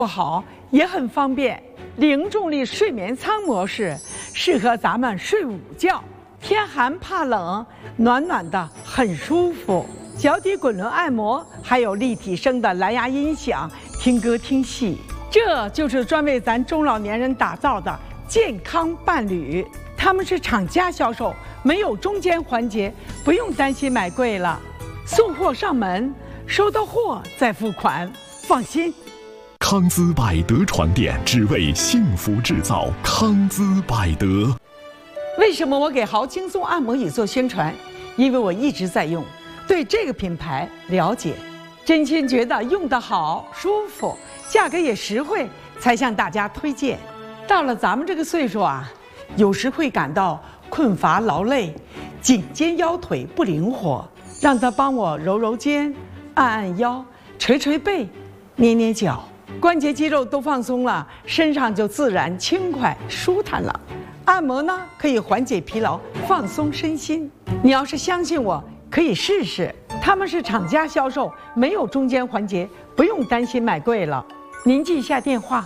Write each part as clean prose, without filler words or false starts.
不好也很方便，零重力睡眠舱模式适合咱们睡午觉，天寒怕冷，暖暖的很舒服。脚底滚轮按摩，还有立体声的蓝牙音响，听歌听戏，这就是专为咱中老年人打造的健康伴侣。他们是厂家销售，没有中间环节，不用担心买贵了。送货上门，收到货再付款，放心。 康姿百德床垫，只为幸福制造。康姿百德。 为什么我给豪轻松按摩椅做宣传？因为我一直在用，对这个品牌了解，真心觉得用得好、舒服，价格也实惠，才向大家推荐。到了咱们这个岁数啊，有时会感到困乏劳累，颈肩腰腿不灵活，让他帮我揉揉肩、按按腰、捶捶背、捏捏脚，关节肌肉都放松了，身上就自然轻快舒坦了。按摩呢，可以缓解疲劳，放松身心。你要是相信我，可以试试。他们是厂家销售，没有中间环节，不用担心买贵了。您记一下电话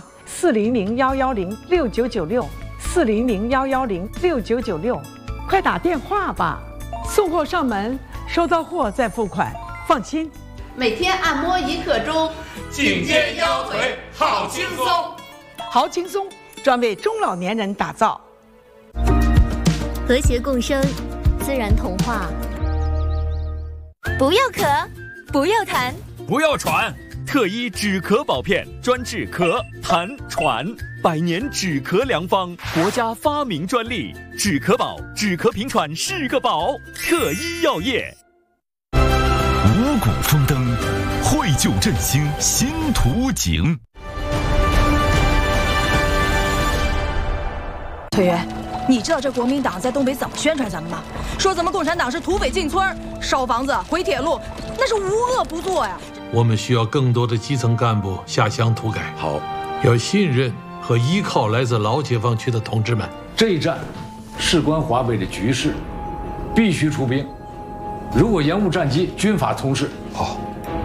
：400-110-6996，400-110-6996，快打电话吧。送货上门，收到货再付款，放心。 每天按摩1刻钟， 颈肩腰腿好轻松。 好轻松，专为中老年人打造。 和谐共生，自然童话。不要咳，不要痰， 不要喘，特医止咳宝片，专治咳、痰、喘，100年止咳良方，国家发明专利，止咳宝，止咳平喘是个宝。特医药业。 五谷丰登，绘就振兴新图景。 推员，你知道这国民党在东北怎么宣传咱们吗？说咱们共产党是土匪进村、烧房子、毁铁路，那是无恶不作呀。 我们需要更多的基层干部下乡土改， 好， 要信任和依靠来自老解放区的同志们。 这一战事关华北的局势，必须出兵。如果延误战机，军法从事。 好。